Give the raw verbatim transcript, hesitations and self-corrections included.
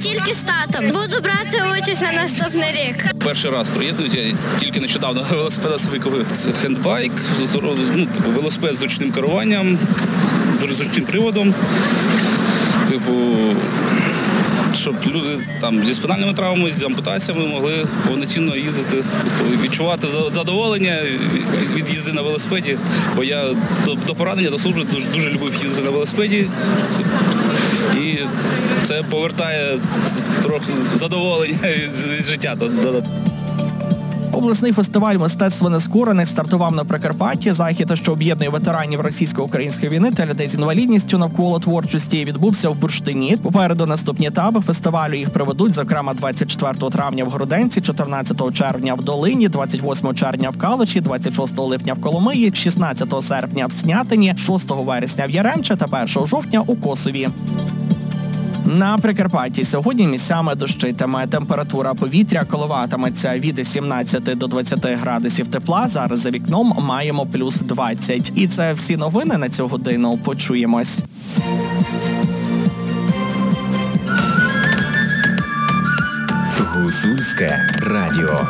тільки з татом. Буду брати участь на наступний рік. Перший раз приєднуюся, я тільки нещодавно велосипеда собі купив. Це хендбайк, ну, типу, велосипед з ручним керуванням, дуже зручним приводом. Типу, щоб люди там зі спинальними травмами, з ампутаціями могли повноцінно їздити, тобто, відчувати задоволення від їзди на велосипеді. Бо я до, до поранення, до служби дуже, дуже любив їздити на велосипеді. І це повертає трохи задоволення від, від життя. Обласний фестиваль мистецтва нескорених стартував на Прикарпатті. Захід, що об'єднує ветеранів російсько-української війни та людей з інвалідністю навколо творчості, відбувся в Бурштині. Попереду наступні етапи фестивалю. Їх проведуть, зокрема, двадцять четвертого травня в Городенці, чотирнадцятого червня в Долині, двадцять восьмого червня в Калуші, двадцять шостого липня в Коломиї, шістнадцятого серпня в Снятині, шостого вересня в Яремче та першого жовтня у Косові. На Прикарпатті сьогодні місцями дощитиме. Температура повітря коливатиметься від сімнадцяти до двадцяти градусів тепла. Зараз за вікном маємо плюс двадцять. І це всі новини на цю годину. Почуємось. Гуцульське радіо.